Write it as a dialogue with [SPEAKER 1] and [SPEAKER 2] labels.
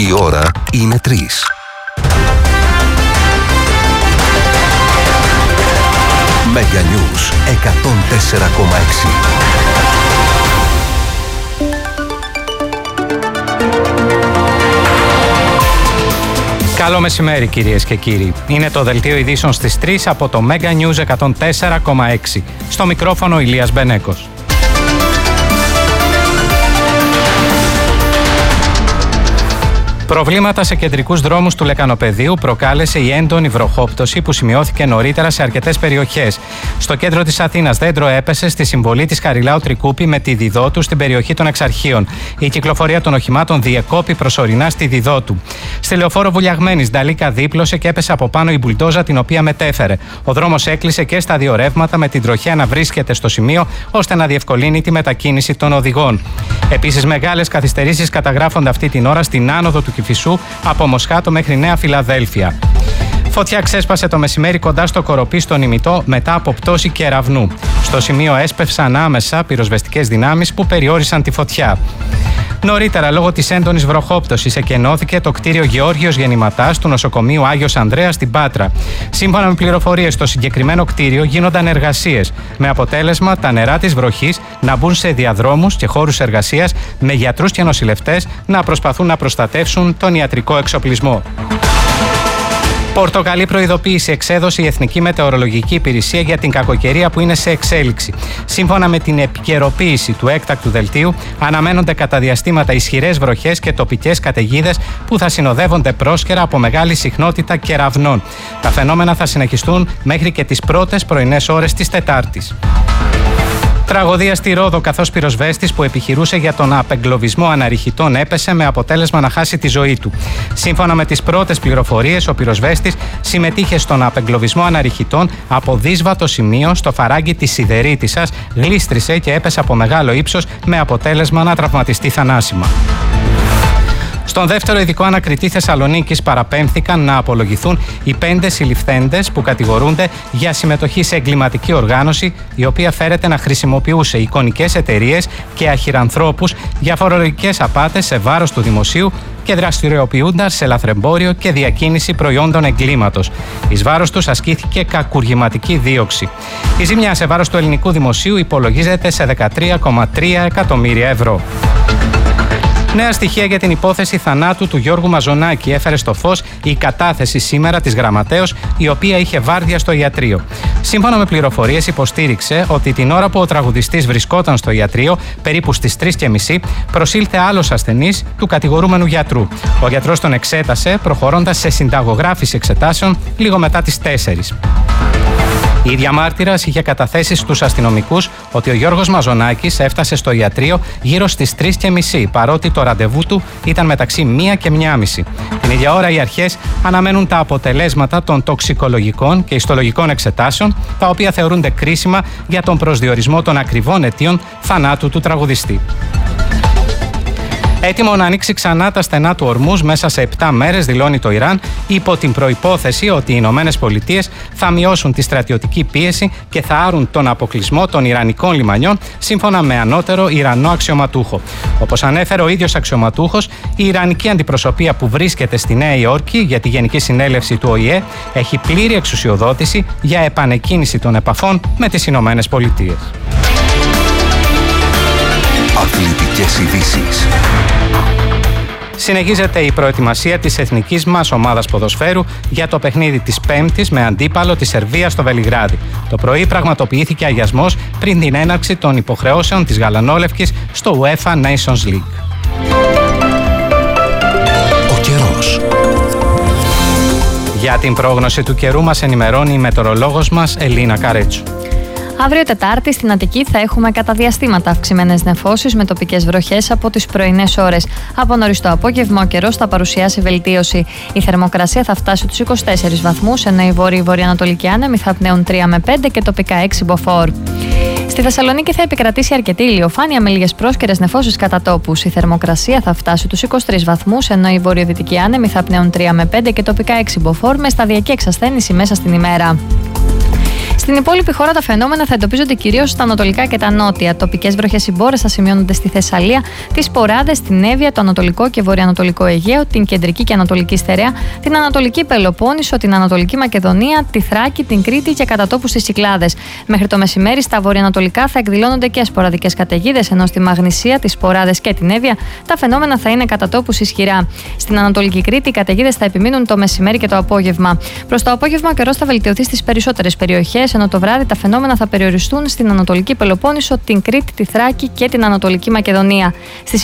[SPEAKER 1] Η ώρα είναι 3. Mega News 104,6.
[SPEAKER 2] Καλό μεσημέρι κυρίες και κύριοι. Είναι το δελτίο ειδήσεων στις 3 από το Mega News 104,6. Στο μικρόφωνο Ηλίας Μπενέκος. Προβλήματα σε κεντρικούς δρόμους του Λεκανοπεδίου προκάλεσε η έντονη βροχόπτωση που σημειώθηκε νωρίτερα σε αρκετές περιοχές. Στο κέντρο της Αθήνας δέντρο έπεσε στη συμβολή της Χαριλάου Τρικούπη με τη Διδότου στην περιοχή των Εξαρχείων. Η κυκλοφορία των οχημάτων διεκόπη προσωρινά στη Διδότου. Στη λεωφόρο Βουλιαγμένης Νταλίκα δίπλωσε και έπεσε από πάνω η μπουλντόζα την οποία μετέφερε. Ο δρόμος έκλεισε και στα δύο ρεύματα με την τροχέα να βρίσκεται στο σημείο ώστε να διευκολύνει τη μετακίνηση των οδηγών. Επίσης, μεγάλες καθυστερήσεις καταγράφονται αυτή την ώρα στην άνοδο του Κηφισού από Μοσχάτο μέχρι Νέα Φιλαδέλφια. Φωτιά ξέσπασε το μεσημέρι κοντά στο Κοροπή στον Ημιτό μετά από πτώση κεραυνού. Στο σημείο έσπευσαν άμεσα πυροσβεστικές δυνάμεις που περιόρισαν τη φωτιά. Νωρίτερα, λόγω της έντονης βροχόπτωσης, εκενώθηκε το κτίριο Γεώργιος Γεννηματάς του νοσοκομείου Άγιος Ανδρέας στην Πάτρα. Σύμφωνα με πληροφορίες, στο συγκεκριμένο κτίριο γίνονταν εργασίες, με αποτέλεσμα τα νερά της βροχής να μπουν σε διαδρόμους και χώρους εργασίας, με γιατρούς και νοσηλευτές να προσπαθούν να προστατεύσουν τον ιατρικό εξοπλισμό. Πορτοκαλί προειδοποίηση εξέδωσε η Εθνική Μετεωρολογική Υπηρεσία για την κακοκαιρία που είναι σε εξέλιξη. Σύμφωνα με την επικαιροποίηση του έκτακτου δελτίου, αναμένονται κατά διαστήματα ισχυρές βροχές και τοπικές καταιγίδες που θα συνοδεύονται πρόσκαιρα από μεγάλη συχνότητα κεραυνών. Τα φαινόμενα θα συνεχιστούν μέχρι και τις πρώτες πρωινές ώρες της Τετάρτης. Τραγωδία στη Ρόδο, καθώς πυροσβέστης που επιχειρούσε για τον απεγκλωβισμό αναρριχητών έπεσε με αποτέλεσμα να χάσει τη ζωή του. Σύμφωνα με τις πρώτες πληροφορίες, ο πυροσβέστης συμμετείχε στον απεγκλωβισμό αναρριχητών από δύσβατο σημείο στο φαράγγι της Σιδερίτισσας, γλίστρισε και έπεσε από μεγάλο ύψος με αποτέλεσμα να τραυματιστεί θανάσιμα. Στον δεύτερο ειδικό ανακριτή Θεσσαλονίκης παραπέμφθηκαν να απολογηθούν οι 5 συλληφθέντες που κατηγορούνται για συμμετοχή σε εγκληματική οργάνωση, η οποία φέρεται να χρησιμοποιούσε εικονικές εταιρείες και αχυρανθρώπους για φορολογικές απάτες σε βάρος του δημοσίου και δραστηριοποιούνταν σε λαθρεμπόριο και διακίνηση προϊόντων εγκλήματος. Εις βάρος τους ασκήθηκε κακουργηματική δίωξη. Η ζημιά σε βάρος του ελληνικού δημοσίου υπολογίζεται σε 13,3 εκατομμύρια ευρώ. Νέα στοιχεία για την υπόθεση θανάτου του Γιώργου Μαζονάκη έφερε στο φως η κατάθεση σήμερα της γραμματέως, η οποία είχε βάρδια στο ιατρείο. Σύμφωνα με πληροφορίες, υποστήριξε ότι την ώρα που ο τραγουδιστής βρισκόταν στο ιατρείο, περίπου στις 3:30, προσήλθε άλλος ασθενής του κατηγορούμενου γιατρού. Ο γιατρός τον εξέτασε, προχωρώντας σε συνταγογράφηση εξετάσεων λίγο μετά τις 4. Η ίδια μάρτυρας είχε καταθέσει στους αστυνομικούς ότι ο Γιώργος Μαζονάκης έφτασε στο ιατρείο γύρω στις 3:30, παρότι το ραντεβού του ήταν μεταξύ 1 και 1:30. Την ίδια ώρα οι αρχές αναμένουν τα αποτελέσματα των τοξικολογικών και ιστολογικών εξετάσεων, τα οποία θεωρούνται κρίσιμα για τον προσδιορισμό των ακριβών αιτίων θανάτου του τραγουδιστή. Έτοιμο να ανοίξει ξανά τα στενά του Ορμούζ μέσα σε 7 μέρες, δηλώνει το Ιράν, υπό την προϋπόθεση ότι οι Ηνωμένες Πολιτείες θα μειώσουν τη στρατιωτική πίεση και θα άρουν τον αποκλεισμό των Ιρανικών λιμανιών, σύμφωνα με ανώτερο Ιρανό αξιωματούχο. Όπως ανέφερε ο ίδιος αξιωματούχος, η Ιρανική αντιπροσωπεία που βρίσκεται στη Νέα Υόρκη για τη Γενική Συνέλευση του ΟΗΕ έχει πλήρη εξουσιοδότηση για επανεκκίνηση των επαφών με τις Ηνωμένες Πολιτείες.
[SPEAKER 1] Αθλητικές ειδήσεις.
[SPEAKER 2] Συνεχίζεται η προετοιμασία της εθνικής μας ομάδας ποδοσφαίρου για το παιχνίδι της Πέμπτης με αντίπαλο τη Σερβία στο Βελιγράδι. Το πρωί πραγματοποιήθηκε αγιασμός πριν την έναρξη των υποχρεώσεων της Γαλανόλευκης στο UEFA Nations League.
[SPEAKER 1] Ο καιρός.
[SPEAKER 2] Για την πρόγνωση του καιρού μας ενημερώνει η μετεωρολόγος μας Ελίνα Καρέτσου.
[SPEAKER 3] Αύριο Τετάρτη στην Αττική θα έχουμε κατά διαστήματα αυξημένες νεφώσεις με τοπικές βροχές από τις πρωινές ώρες. Από νωρίς το απόγευμα ο καιρός θα παρουσιάσει βελτίωση. Η θερμοκρασία θα φτάσει τους 24 βαθμούς, ενώ οι βόρειοι-βορειοανατολικοί άνεμοι θα πνέουν 3 με 5 και τοπικά 6 μποφόρ. Στη Θεσσαλονίκη θα επικρατήσει αρκετή ηλιοφάνεια με λίγες πρόσκαιρες νεφώσεις κατά τόπους. Η θερμοκρασία θα φτάσει τους 23 βαθμούς, ενώ οι βορειοδυτικοί άνεμοι θα πνέουν 3 με 5 και τοπικά 6 μποφόρ με σταδιακή εξασθένηση μέσα στην ημέρα. Στην υπόλοιπη χώρα τα φαινόμενα θα εντοπίζονται κυρίως στα ανατολικά και τα νότια. Τοπικές βροχές ή μπόρες θα σημειώνονται στη Θεσσαλία, τις Σποράδες, την Εύβοια, το Ανατολικό και Βορειοανατολικό Αιγαίο, την Κεντρική και Ανατολική Στερεά, την Ανατολική Πελοπόννησο, την Ανατολική Μακεδονία, τη Θράκη, την Κρήτη και κατά τόπου στις Κυκλάδες. Μέχρι το μεσημέρι στα βορειοανατολικά θα εκδηλώνονται και σποραδικές καταιγίδες, ενώ στη Μαγνησία, τις Σποράδες και την Εύβοια τα φαινόμενα θα είναι κατά τόπου ισχυρά. Στην Ανατολική Κρήτη οι καταιγίδες θα επιμείνουν το μεσημέρι και το απόγευμα. Προς το απόγευμα ο καιρός θα βελτιωθεί στις περισσότερες περιοχές, ενώ το βράδυ τα φαινόμενα θα περιοριστούν στην Ανατολική Πελοπόννησο, την Κρήτη, τη Θράκη και την Ανατολική Μακεδονία. Στις